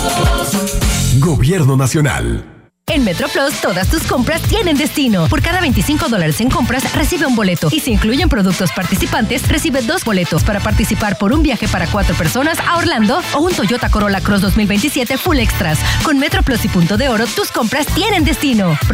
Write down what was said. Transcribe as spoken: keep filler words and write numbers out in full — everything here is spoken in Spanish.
Gobierno Nacional. En MetroPlus, todas tus compras tienen destino. Por cada veinticinco dólares en compras, recibe un boleto. Y si incluyen productos participantes, recibe dos boletos para participar por un viaje para cuatro personas a Orlando o un Toyota Corolla Cross dos mil veintisiete Full Extras. Con MetroPlus y Punto de Oro, tus compras tienen destino.